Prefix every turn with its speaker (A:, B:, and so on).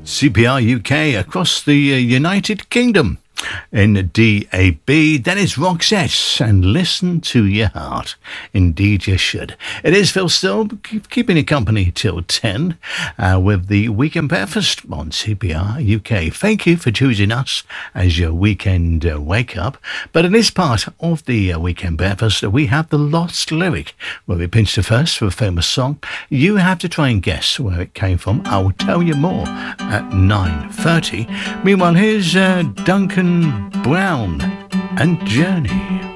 A: CPR UK across the United Kingdom. In DAB, that is Roxette, and Listen to Your Heart. Indeed you should. It is Phil Still, keeping you company till 10 with the Weekend Breakfast on CPR UK. Thank you for choosing us as your weekend wake up. But in this part of the Weekend Breakfast, we have the Lost Lyric, where we pinch the first for a famous song. You have to try and guess where it came from. I will tell you more at 9:30. Meanwhile, here's Duncan Brown and Journey.